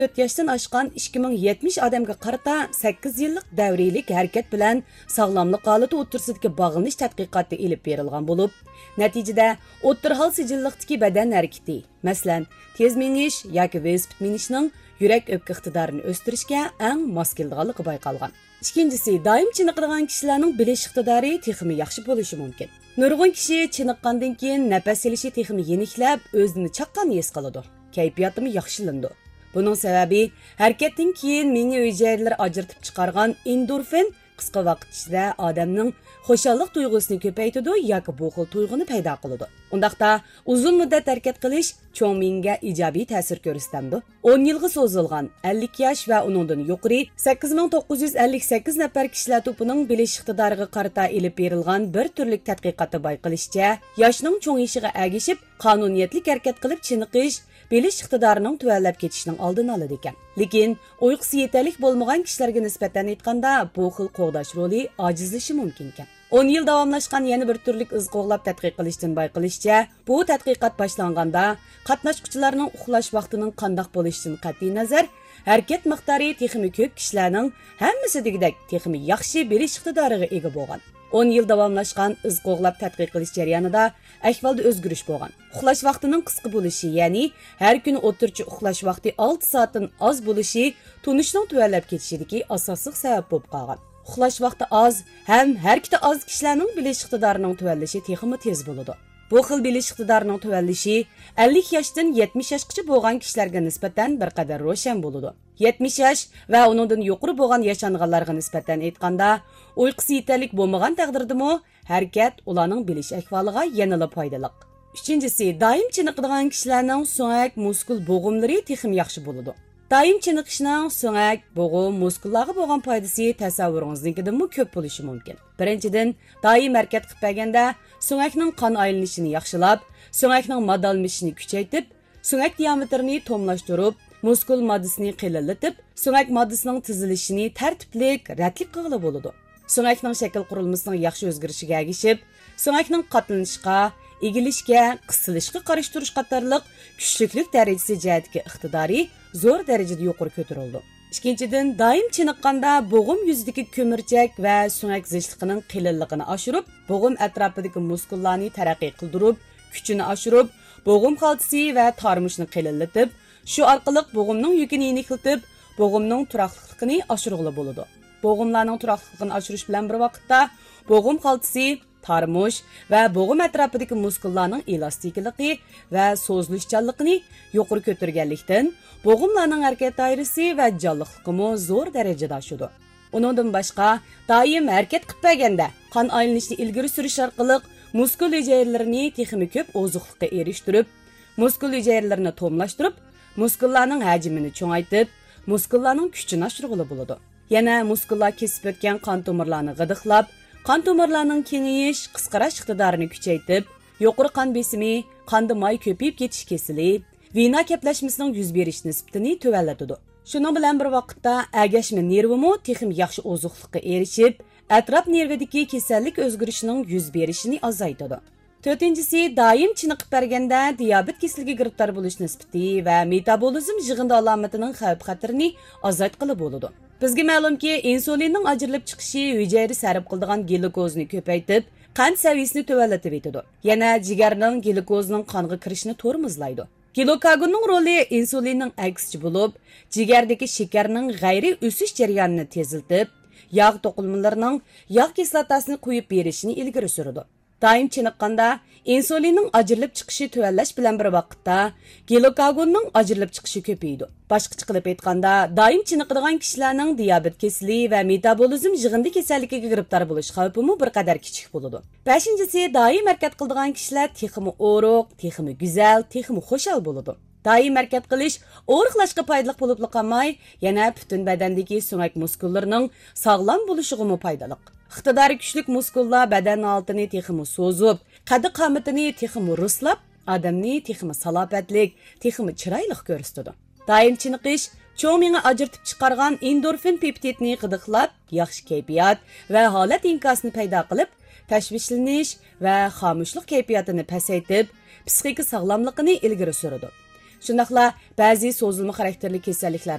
4 yaşdan aşqan 2070 adamga qarata 8 yillik davriylik harakat bilan sog'lomlik holati o'tirsidagi bog'lanish tadqiqoti elib berilgan bo'lib, natijada o'tir hol sijilliqdagi badan harakati, masalan, tez minish yoki velosiped minishning yurak o'pka iqtidorini o'stirishga eng mos kelganligi bayqalgan. Ikkinchisi, doim chiniqadigan kishilarning bilish iqtidori texmi yaxshi bo'lishi mumkin. Nurg'un kishi chiniqqandan keyin nafas olishi texmi yeniklab, o'zini chaqqan his qiladi. Kayfiyatimi yaxshilandi. Bunun sababi harakatdan keyin miya hujayralari ajratib chiqargan endorfin qisqa vaqt ichida odamning xo'shallik tuyg'usini ko'paytiradi yoki bu xil tuyg'uni paydo qiladi. Undaqda uzun muddat harakat qilish cho'ng miyaga ijobiy ta'sir ko'rsatadi. 10 yilga so'zilgan 50 yosh va uningdan yuqori 8958 nafar kishilar to'pining bilish iqtidoriga qarata elib berilgan bir turlik tadqiqotda bayqilishicha, yoshning cho'ng'ishiga agishib, qonuniyatlik harakat qilib chiniqish bilish iqtidorining tuvanlab ketishining oldini oladi ekan. Lekin uyqusi yetarli bo'lmagan kishilarga nisbatan aytganda bu xil qo'g'dash roli ojizlishi mumkin ekan. 10 yil davomlashgan yana bir turlik iz qo'g'lab tadqiq qilishdan bayqilishicha, bu tadqiqot boshlanganda qatnashuvchilarning uxlash vaqtining qandoq bo'lishidan qat'iy nazar, harakat miqdori texmi ko'p kishilarning hammasidagidek texmi yaxshi bilish iqtidoriga ega bo'lgan. 10 yil davomlashgan iz qo'g'lab tadqiq qilish jarayonida ahvolda o'zgarish bo'lgan. Uxlash vaqtining qisqa bo'lishi, ya'ni har kuni o'tirchi uxlash vaqti 6 soatdan oz bo'lishi tunishning tuvanlab ketishidagi asosiy sabab bo'lib qolgan. Uxlash vaqti oz ham harakati oz kishilarning bilish iqtidorining tuvanlashi texmi tez bo'ladi. Bu xil bilish iqtidorining tuvanlashi 50 yoshdan 70 yoshgacha bo'lgan kishilarga nisbatan bir qadar ro'shan bo'ladi. 70 yosh va uningdan yuqori bo'lgan yashanganlarga nisbatan aytganda, uyqusi yetarli bo'lmagan taqdirdami, harakat ularning bilish ahvoliga yanada foydali. Uchinchisi, doim chiniqadigan kishilarning so'ngak muskul bo'g'imlari texmi yaxshi bo'ladi. Doim chiniqishning so'ngak, bo'g'im, muskullarga bo'lgan foydasi tasavvuringiznikidan ko'p bo'lishi mumkin. Birinchidan, doim harakat qilib berganda so'ngakning qon aylanishini yaxshilab, so'ngakning madalmishini kuchaytirib, so'ngak diametrini tomlashtirib, muskul moddasini qilinlatib, so'ngak moddasining tizilishini tartiblik, ratlik qilib bo'ladi. So'ngakning shakl qurilmasining yaxshi o'zgarishiga ergishib, so'ngakning qatlanishga, egilishga, qisilishga qarshi turish qatorliq kuchliklik darajasi jihatga iqtidori zo'r darajada yuqori ko'tarildi. Ikkinchidan, doim chiniqqanda bo'g'im yuzidagi ko'mirchak va so'ngak zishliqining qilinligini oshirib, bo'g'im atrofidagi muskullarni taraqqiy qildirib, kuchini oshirib, bo'g'im xaltasi va tarmushni qilinlatib, shu orqali bo'g'imning yukini yeniklatib, bo'g'imning turaqliligini oshirg'ili bo'ladi. Bo'g'imlarning turaqliligini oshirish bilan bir vaqtda bo'g'im xaltasi, tarmush va bo'g'im atrofidagi muskullarning elastikiligi va so'zlishchanligini yuqori ko'targanlikdan bo'g'imlarning harakat doirasi va jonliqligimi zo'r darajada oshadi. Uningdan boshqa, doim harakat qilib berganda qon aylanishini ilgari surish orqali muskul hujayralarini texmi ko'p oziqlikka erishtirib, muskul hujayralarini tomlashtirib, muskullarning hajmini cho'ngaytirib, muskullarning kuchini oshirg'ili bo'ladi. Yana muskullar kesib o'tgan qon tomirlarini g'idiqlab, qon tomirlarning kengayish, qisqarash iqtidorini kuchaytirib, yuqori qon besimi, qonda moy ko'payib ketish kesili, vena kaplashmasining yuz berish nisbatini tuvanlatadi. Shuning bilan bir vaqtda agashma nervimi texmi yaxshi oziqlikka erishib, atrof nervidagi kasallik o'zgarishining yuz berishini azaytadi. To'rtinchisi, doim chiniqib berganda diabet kasaliga giribtor bo'lish nisbati va metabolizm yig'indi alomatining xavf-xatarini azaytqili bo'ladi. Bizga ma'lumki, insulinning ajrilib chiqishi hujayra sarf qiladigan glukozni ko'paytirib, qand saviyasini tuvanlatib etadi. Yana jigarning glukozning qonga kirishini tormozlaydi. Glukagonning roli insulinning aksichi bo'lib, jigardagi shakarning g'ayri o'sish jarayonini teziltib, yog' to'qilmalarining yog' kislotasini qo'yib berishini ilgari suradi. Doim chiniqqanda insulinning ajrilib chiqishi tuvanlash bilan bir vaqtda glukagonning ajrilib chiqishi ko'paydi. Boshqacha qilib aytganda, doim chiniqadigan kishilarning diabet kasali va metabolizm yig'indi kasalligiga giribtor bo'lish xavfi bir qadar kichik bo'ladi. 5-si, doim harakat qiladigan kishilar texmi o'riq, texmi go'zal, texmi xo'shal bo'ladi. Doim harakat qilish o'riqlashga foydali bo'lib qolmay, yana butun badandagi so'ngak muskullarining sog'lom bo'lishiga foydali. Iqtidori kuchli muskullar badan altini texmi so'zib, qad qomatini texmi ruslab, odamni texmi salobatlik, texmi chiroyli ko'rsatadi. Doim chiniqish cho'ng miya ajratib chiqargan endorfin peptidni qidiqlab, yaxshi kayfiyat va holat inkosini paydo qilib, tashvishlanish va xomushlik kayfiyatini pasaytib, psixik sog'lomligini ilgari suradi. Shundaqla ba'zi so'zilma xarakterli kasalliklar